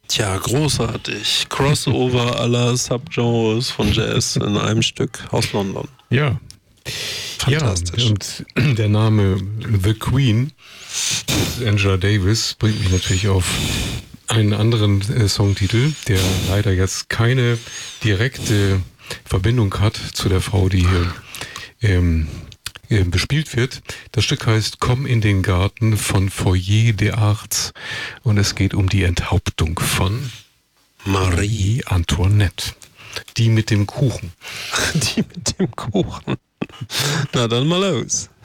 Tja, großartig. Crossover aller Subgenres von Jazz in einem Stück aus London. Ja. Fantastisch. Ja, und der Name The Queen, Angela Davis, bringt mich natürlich auf einen anderen Songtitel, der leider jetzt keine direkte Verbindung hat zu der Frau, die hier bespielt wird. Das Stück heißt Komm in den Garten von Foyer des Arts und es geht um die Enthauptung von Marie Antoinette. Die mit dem Kuchen. Die mit dem Kuchen. Na dann mal los.